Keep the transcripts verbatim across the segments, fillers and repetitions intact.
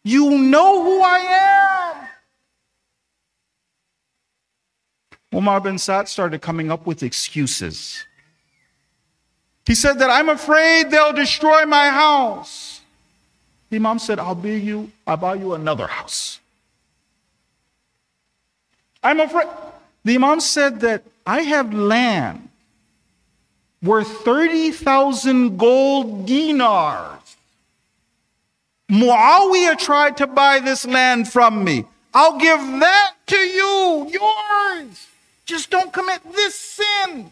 You know who I am. Umar bin Sa'd started coming up with excuses. He said that I'm afraid they'll destroy my house. The Imam said, I'll buy you, I'll buy you another house. I'm afraid. The Imam said that I have land worth thirty thousand gold dinars. Muawiyah tried to buy this land from me. I'll give that to you, yours. Just don't commit this sin.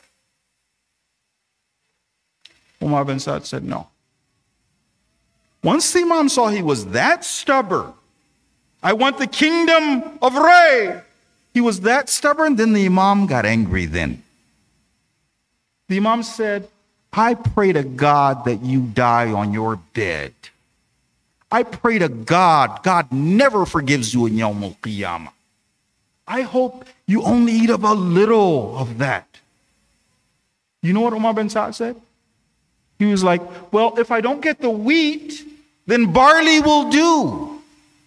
Umar bin Sa'd said no. Once the Imam saw he was that stubborn, I want the kingdom of Ray. He was that stubborn, then the Imam got angry then. The Imam said, I pray to God that you die on your bed. I pray to God, God never forgives you in Yawm al-Qiyamah. I hope you only eat up a little of that. You know what Umar bin Sa'd said? He was like, well, if I don't get the wheat, then barley will do.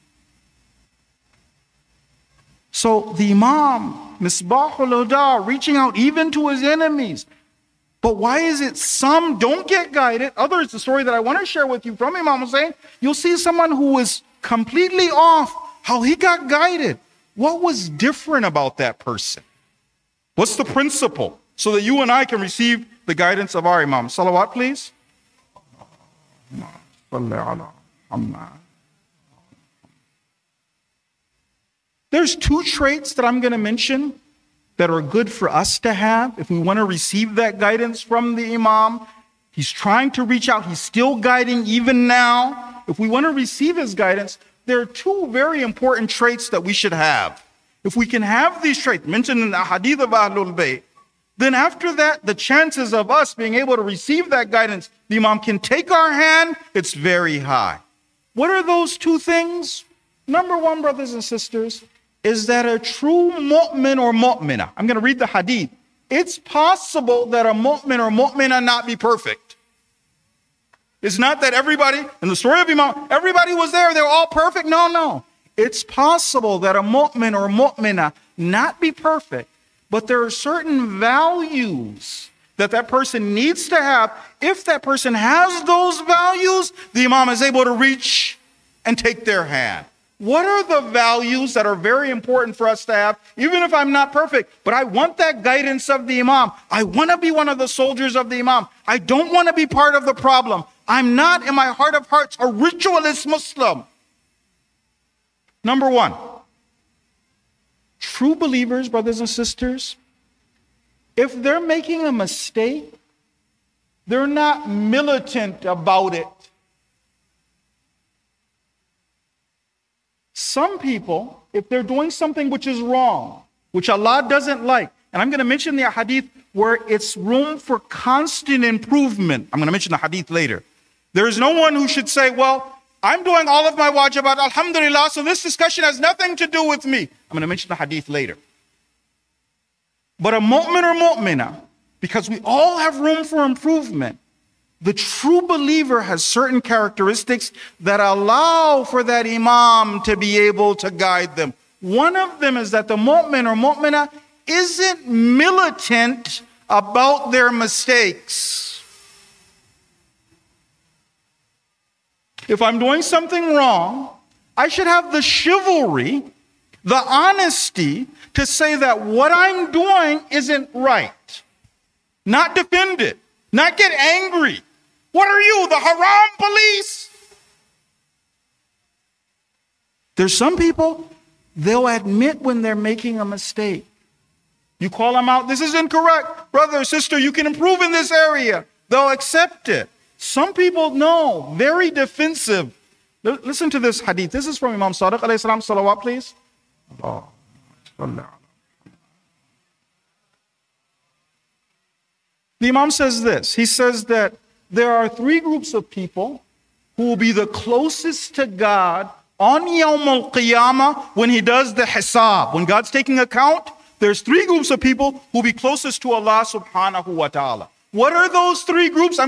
So the Imam, Misbah al-Huda, reaching out even to his enemies. But why is it some don't get guided? Others, the story that I want to share with you from Imam Hussein, you'll see someone who was completely off, how he got guided. What was different about that person? What's the principle? So that you and I can receive the guidance of our Imam. Salawat, please. There's two traits that I'm going to mention that are good for us to have if we want to receive that guidance from the Imam. He's trying to reach out. He's still guiding even now. If we want to receive his guidance, there are two very important traits that we should have. If we can have these traits mentioned in the Hadith of Ahlul Bayt, then after that, the chances of us being able to receive that guidance, the Imam can take our hand, it's very high. What are those two things? Number one, brothers and sisters, is that a true mu'min or mu'minah, I'm going to read the hadith. It's possible that a mu'min or mu'minah not be perfect. It's not that everybody, in the story of Imam, everybody was there, they were all perfect. No, no. It's possible that a mu'min or mu'minah not be perfect, but there are certain values that that person needs to have. If that person has those values, the Imam is able to reach and take their hand. What are the values that are very important for us to have, even if I'm not perfect, but I want that guidance of the Imam. I want to be one of the soldiers of the Imam. I don't want to be part of the problem. I'm not, in my heart of hearts, a ritualist Muslim. Number one, true believers, brothers and sisters, if they're making a mistake, they're not militant about it. Some people, if they're doing something which is wrong, which Allah doesn't like, and I'm going to mention the hadith where it's room for constant improvement. I'm going to mention the hadith later. There is no one who should say, well, I'm doing all of my wajibat, alhamdulillah, so this discussion has nothing to do with me. I'm going to mention the hadith later. But a mu'min or mu'minah, because we all have room for improvement, the true believer has certain characteristics that allow for that Imam to be able to guide them. One of them is that the mu'min or mu'minah isn't militant about their mistakes. If I'm doing something wrong, I should have the chivalry, the honesty to say that what I'm doing isn't right. Not defend it, not get angry. What are you, the haram police? There's some people, they'll admit when they're making a mistake. You call them out, this is incorrect. Brother or sister, you can improve in this area. They'll accept it. Some people, no, very defensive. L- listen to this hadith. This is from Imam Sadiq alayhi salam. Salawat, please. The Imam says this. He says that there are three groups of people who will be the closest to God on Yawm al-Qiyamah when he does the hisab. When God's taking account, there's three groups of people who will be closest to Allah subhanahu wa ta'ala. What are those three groups? I'm